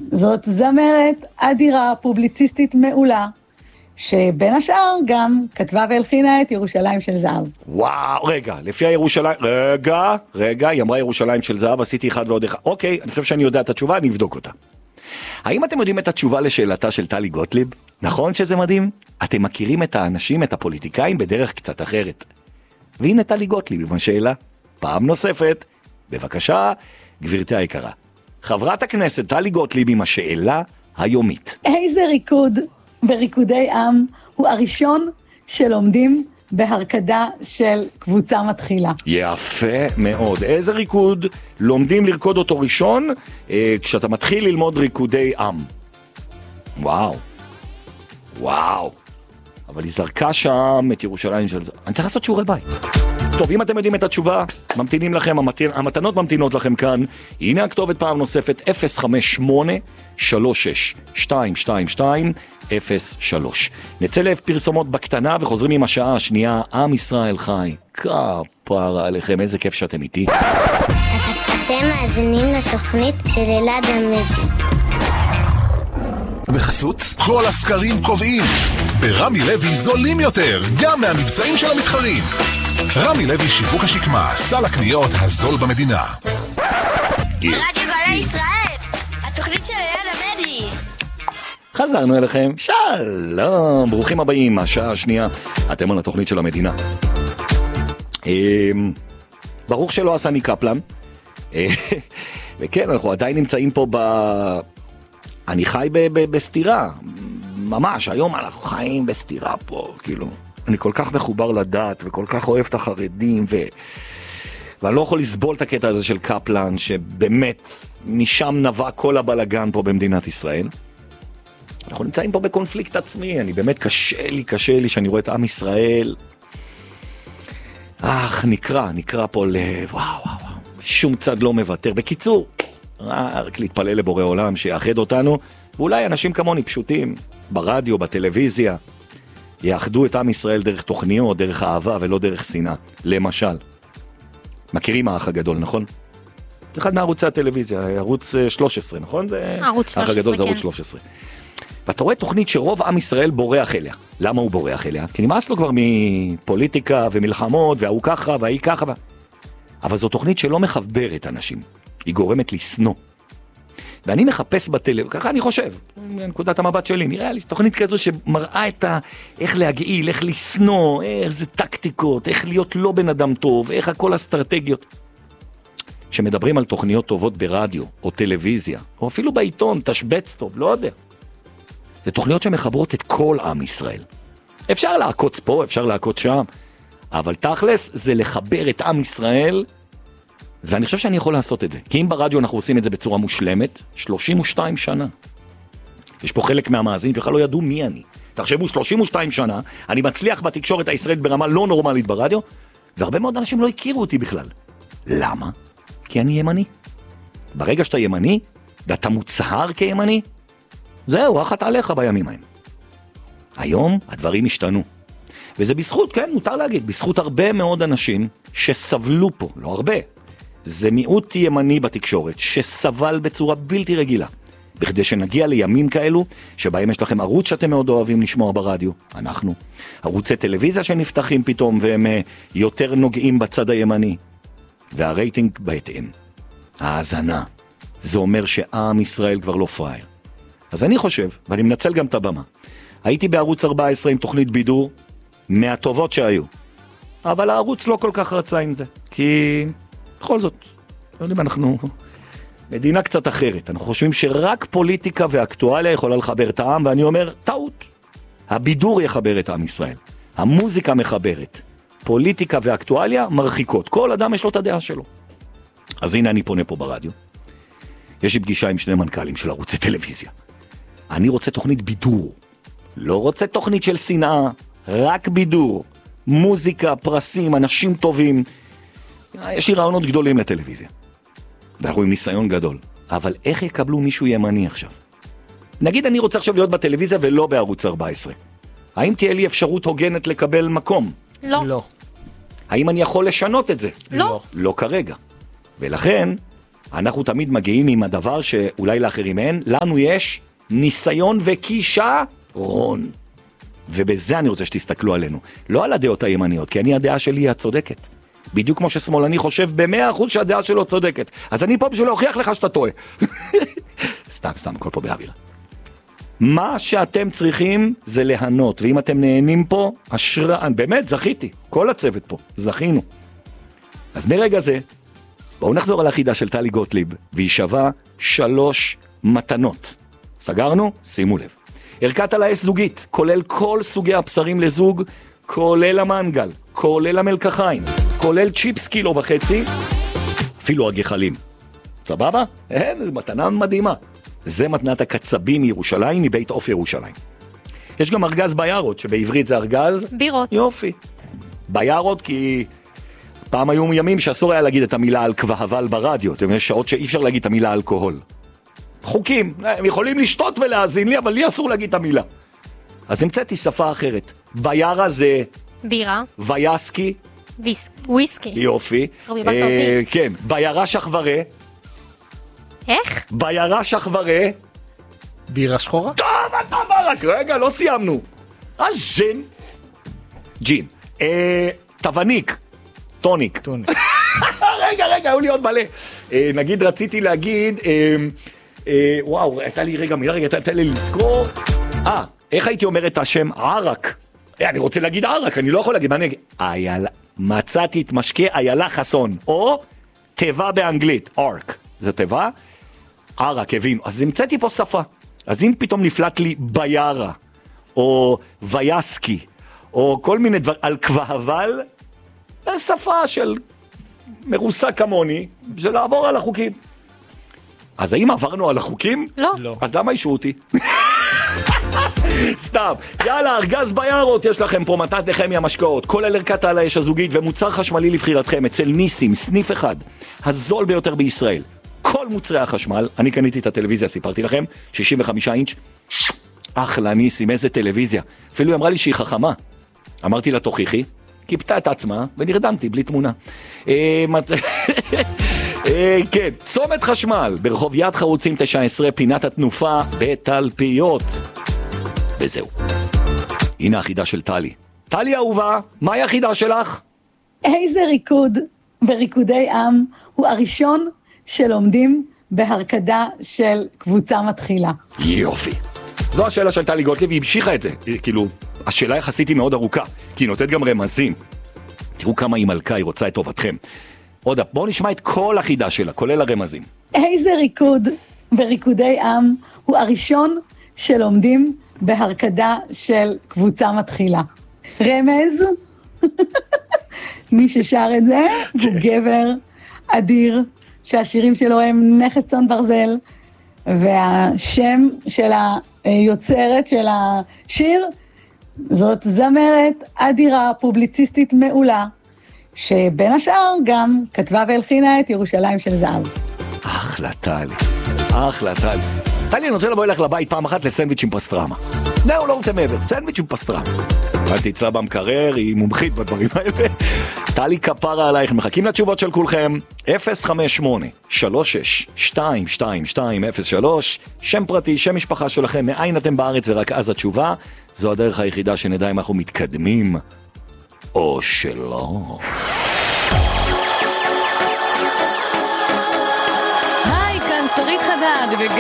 זאת זמרת אדירה, פובליציסטית מעולה, שבין השאר גם כתבה והלחינה את ירושלים של זהב. וואו, רגע, לפי הירושלים, רגע, היא אמרה ירושלים של זהב, עשיתי אחד ועוד אחד. אוקיי, אני חושב שאני יודע את התשובה, אני אבדוק אותה. האם אתם יודעים את התשובה לשאלתה של טלי גוטליב? נכון שזה מדהים? אתם מכירים את האנשים, את הפוליטיקאים, בדרך קצת אחרת. והנה טלי גוטליב עם השאלה, פעם נוספת, בבקשה, גבירתי היקרה. חברת הכנסת טלי גוטליב עם השאלה היומית. איזה ריקוד בריקודי עם הוא הראשון שלומדים בהרקדה של קבוצה מתחילה? יפה מאוד. איזה ריקוד לומדים לרקוד אותו ראשון כשאתה מתחיל ללמוד ריקודי עם? וואו. אבל היא זרקה שם את ירושלים של זה. אני צריך לעשות שיעורי בית. טוב, אם אתם יודעים את התשובה, ממתינים לכם, המתנות ממתינות לכם כאן. הנה הכתובת פעם נוספת, 058-36-222-03. נצא לב פרסומות בקטנה וחוזרים עם השעה השנייה. עם ישראל חי. כפרה עליכם, איזה כיף שאתם איתי. אתם מאזינים לתוכנית של אלעד עמידי. בחסות, כל הסקרים קובעים. ברמי לוי זולים יותר, גם מהמבצעים של המתחרים. רמי לוי שיווק השקמה, סל הקניות הזול במדינה. רדיו גלי ישראל, התוכנית של אלעד עמידי. חזרנו אליכם, שלום, ברוכים הבאים, השעה השנייה, אתם על התוכנית של המדינה. ברוך שלא עשה אני קפלן. וכן, אנחנו עדיין נמצאים פה אני חי בסתירה, ממש, היום אנחנו חיים בסתירה פה, כאילו, אני כל כך מחובר לדת, וכל כך אוהב את החרדים, ואני לא יכול לסבול את הקטע הזה של קפלן, שבאמת, משם נבע כל הבלגן פה במדינת ישראל. אנחנו נמצאים פה בקונפליקט עצמי, אני באמת קשה לי שאני רואה את עם ישראל, נקרא פה וואו, שום צד לא מוותר. בקיצור, רק להתפלל לבורא עולם שיאחד אותנו, ואולי אנשים כמוני פשוטים, ברדיו, בטלוויזיה, יאחדו את עם ישראל דרך תוכניות, דרך אהבה ולא דרך שנאה. למשל, מכירים האח הגדול, נכון? אחד מערוצי הטלוויזיה, ערוץ 13, נכון? ערוץ 13, האח הגדול זה כן. ערוץ 13. ואתה רואה תוכנית שרוב עם ישראל בורח אליה. למה הוא בורח אליה? כי נמאס לו כבר מפוליטיקה ומלחמות, והוא ככה והיא ככה. אבל זו תוכנית שלא מחברת אנשים. היא גורמת לשנוא. ואני מחפש בטלוויזיה, ככה אני חושב, נקודת המבט שלי, נראה לי תוכנית כזו שמראה איך להגעיל, איך לשנוא, איזה טקטיקות, איך להיות לא בן אדם טוב, איך הכל אסטרטגיות. שמדברים על תוכניות טובות ברדיו, או טלוויזיה, או אפילו בעיתון, תשבץ טוב, לא יודע. זה תוכניות שמחברות את כל עם ישראל. אפשר לעקוץ פה, אפשר לעקוץ שם, אבל תכלס זה לחבר את עם ישראל, ואני חושב שאני יכול לעשות את זה. כי אם ברדיו אנחנו עושים את זה בצורה מושלמת, 32 שנה. יש פה חלק מהמאזינים שלך לא ידעו מי אני. תחשבו, 32 שנה, אני מצליח בתקשורת הישראלית ברמה לא נורמלית ברדיו, והרבה מאוד אנשים לא הכירו אותי בכלל. למה? כי אני ימני. ברגע שאתה ימני, ואתה מוצהר כימני, זהו, רחת עליך בימים ההם. היום הדברים השתנו. וזה בזכות, כן, מותר להגיד, בזכות הרבה מאוד אנשים שסבלו פה, לא הרבה. זה מיעוט ימני בתקשורת שסבל בצורה בלתי רגילה. בכדי שנגיע לימים כאלו, שבהם יש לכם ערוץ שאתם מאוד אוהבים לשמוע ברדיו, אנחנו. ערוצי טלוויזיה שנפתחים פתאום והם יותר נוגעים בצד הימני. והרייטינג בהתאם. ההאזנה. זה אומר שעם ישראל כבר לא פראייר. אז אני חושב, ואני מנצל גם את הבמה, הייתי בערוץ 14 עם תוכנית בידור, מהטובות שהיו. אבל הערוץ לא כל כך רצה עם זה. כי בכל זאת, לא יודעים, אנחנו מדינה קצת אחרת. אנחנו חושבים שרק פוליטיקה ואקטואליה יכולה לחבר את העם, ואני אומר, טעות. הבידור יחבר את עם ישראל. המוזיקה מחברת. פוליטיקה ואקטואליה מרחיקות. כל אדם יש לו את הדעה שלו. אז הנה אני פונה פה ברדיו. יש לי פגישה עם שני מנכ"לים של ערוצי טלוויזיה. אני רוצה תוכנית בידור. לא רוצה תוכנית של שנאה, רק בידור. מוזיקה, פרסים, אנשים טובים. יש לי רעיונות גדולים לטלוויזיה. ואנחנו עם ניסיון גדול. אבל איך יקבלו מישהו ימני עכשיו? נגיד אני רוצה עכשיו להיות בטלוויזיה ולא בערוץ 14. האם תהיה לי אפשרות הוגנת לקבל מקום? לא. לא. האם אני יכול לשנות את זה? לא. לא כרגע. ולכן, אנחנו תמיד מגיעים עם הדבר שאולי לאחרים אין, לנו יש ניסיון וכישרון. ובזה אני רוצה שתסתכלו עלינו. לא על הדעות הימניות, כי הדעה שלי היא הצודקת. בדיוק כמו ששמאלני חושב ב100% שהדעה שלו צודקת. אז אני פה בשביל להוכיח לך שאתה טועה. סתם, כל פה באוויר. מה שאתם צריכים זה ליהנות, ואם אתם נהנים פה, באמת זכיתי, כל הצוות פה, זכינו. אז מרגע זה, בואו נחזור על החידה של טלי גוטליב, והיא שווה 3 מתנות. סגרנו? שימו לב. ערכת על האש זוגית, כולל כל סוגי הבשרים לזוג, כולל המנגל, כולל המלקחיים, כולל צ'יפס 1.5 קילו, אפילו הגחלים. סבבה? אין, מתנה מדהימה. זה מתנת הקצבים מירושלים, מבית עוף ירושלים. יש גם ארגז בירות, שבעברית זה ארגז... בירות. יופי. בירות כי... פעם היו ימים שאסור היה להגיד את המילה אלכוהול ברדיו. יש שעות שאי אפשר להגיד את המילה אלכוהול. חוקים, הם יכולים לשתות ולהאזין לי, אבל לי אסור להגיד את המילה. אז המצאתי שפה אחרת. בירה זה... בירה. וייסקי. וויסקי. יופי. כן, בירה שחברה. איך? בירה שחברה. בירה שחורה? טוב, אתה רק רגע, לא סיימנו. אז ג'ין. טבניק. טוניק. רגע, היו לי עוד מלא. נגיד, רציתי להגיד, וואו, הייתה לי רגע, הייתה לי לזכור. איך הייתי אומר את השם ערק? אני רוצה להגיד ערק, אני לא יכול להגיד, מה אני אגיד? מצאתי את משקה איילה חסון, או תיבה באנגלית, ארק. זה תיבה? ערק, הבינו. אז המצאתי פה שפה. אז אם פתאום נפלט לי בירה, או וייסקי, או כל מיני דבר, אלכוהול, זה שפה של מרוסק כמוני, זה לעבור על החוקים. אז האם עברנו על החוקים? לא. אז למה אישרו אותי? סתם. יאללה, ארגז בירות, יש לכם פה מתנת נחמיה משקאות, כל ערכת על האש הזוגית ומוצר חשמלי לבחירתכם אצל ניסים, סניף אחד, הזול ביותר בישראל. כל מוצרי החשמל, אני קניתי את הטלוויזיה, סיפרתי לכם, 65 אינץ', אחלה ניסים, איזה טלוויזיה. אפילו היא אמרה לי שהיא חכמה. אמרתי לה תוכיחי, קיפתה את עצמה ונרדמתי בלי תמונה. כן, צומת חשמל, ברחוב יד חרוצים 19, פינת התנופה בתלפיות. וזהו. הנה החידה של טלי. טלי אהובה, מהי החידה שלך? איזה ריקוד בריקודי עם הוא הראשון שלומדים בהרקדה של קבוצה מתחילה? יופי. זו השאלה של טלי גוטליב, היא המשיכה את זה. כאילו, השאלה יחסית היא מאוד ארוכה, כי היא נותנת גם רמזים. תראו כמה היא מלכה, היא רוצה את טובתכם. עוד, בואו נשמע את כל החידה שלה, כולל הרמזים. איזה ריקוד בריקודי עם הוא הראשון שלומדים בהרקדה של קבוצה מתחילה? רמז, מי ששר את זה הוא גבר אדיר, שהשירים שלו הם נכס צאן ברזל, והשם של היוצרת של השיר, זאת זמרת אדירה, פובליציסטית מעולה, שבין השאר גם כתבה והלחינה את ירושלים של זהב. אחלה טלי, אחלה טלי. טלי, אני רוצה לבוא אלך לבית פעם אחת לסנדוויץ' עם פסטרמה. זהו, לא רוצה מעבר, סנדוויץ' עם פסטרמה. אל תצלה במקרר, היא מומחית בדברים האלה. טלי כפרה עלייך, מחכים לתשובות של כולכם. 058-36-222-03, שם פרטי, שם משפחה שלכם, מאין אתם בארץ ורק אז התשובה. זו הדרך היחידה שנדע אם אנחנו מתקדמים או שלא. היי, כאן שרית חדד,